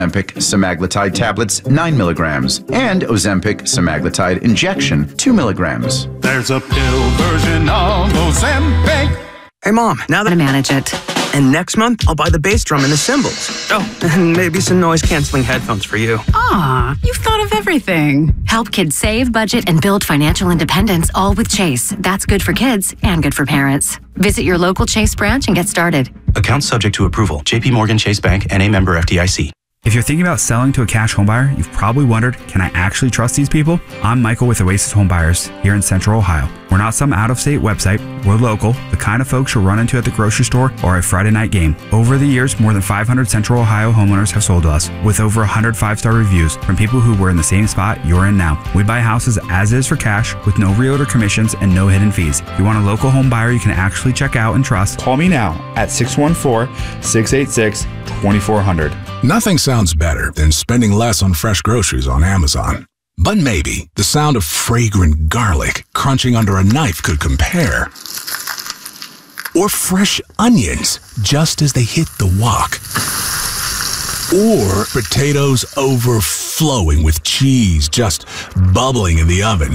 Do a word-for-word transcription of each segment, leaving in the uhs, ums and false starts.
Ozempic semaglutide tablets, nine milligrams, and Ozempic semaglutide injection, two milligrams. There's a pill version of Ozempic. Hey, Mom, now that To manage it. And next month, I'll buy the bass drum and the cymbals. Oh, and maybe some noise-canceling headphones for you. Aw, you've thought of everything. Help kids save, budget, and build financial independence, all with Chase. That's good for kids and good for parents. Visit your local Chase branch and get started. Account subject to approval. J P Morgan Chase Bank, N A member F D I C. If you're thinking about selling to a cash home buyer, you've probably wondered, can I actually trust these people? I'm Michael with Oasis Home Buyers here in Central Ohio. We're not some out-of-state website. We're local, the kind of folks you'll run into at the grocery store or a Friday night game. Over the years, more than five hundred Central Ohio homeowners have sold to us, with over one hundred five-star reviews from people who were in the same spot you're in now. We buy houses as is for cash, with no realtor commissions and no hidden fees. If you want a local home buyer you can actually check out and trust, call me now at six one four, six eight six, two four zero zero. Nothing sounds better than spending less on fresh groceries on Amazon. But maybe the sound of fragrant garlic crunching under a knife could compare. Or fresh onions just as they hit the wok. Or potatoes overflowing with cheese just bubbling in the oven.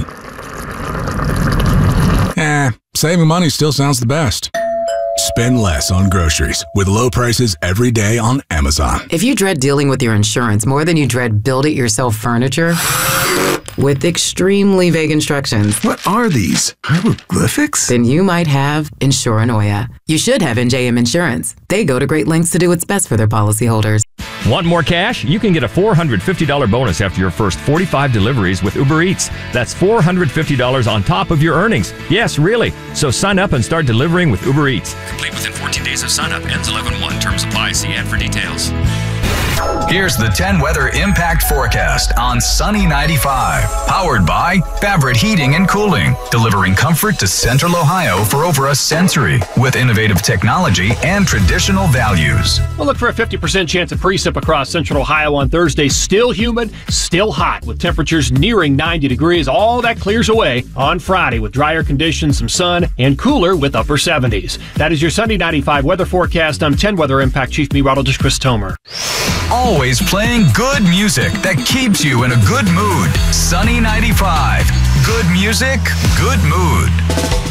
Eh, saving money still sounds the best. Spend less on groceries with low prices every day on Amazon. If you dread dealing with your insurance more than you dread build-it-yourself furniture, with extremely vague instructions, What are these? Hieroglyphics? then you might have Insuranoia. You should have N J M Insurance. They go to great lengths to do what's best for their policyholders. Want more cash? You can get a four hundred fifty dollars bonus after your first forty-five deliveries with Uber Eats. That's four hundred fifty dollars on top of your earnings. Yes, really. So sign up and start delivering with Uber Eats. Complete within fourteen days of sign up. Ends eleven one. Terms apply. See ad for details. Here's the ten weather impact forecast on Sunny ninety-five. Powered by Favorite Heating and Cooling, delivering comfort to Central Ohio for over a century with innovative technology and traditional values. We'll look for a fifty percent chance of precip across Central Ohio on Thursday. Still humid, still hot, with temperatures nearing ninety degrees. All that clears away on Friday with drier conditions, some sun, and cooler with upper seventies. That is your Sunday ninety-five weather forecast. I'm ten Weather Impact Chief Meteorologist Chris Tomer. Always playing good music that keeps you in a good mood. Sunny ninety-five. Good music, good mood.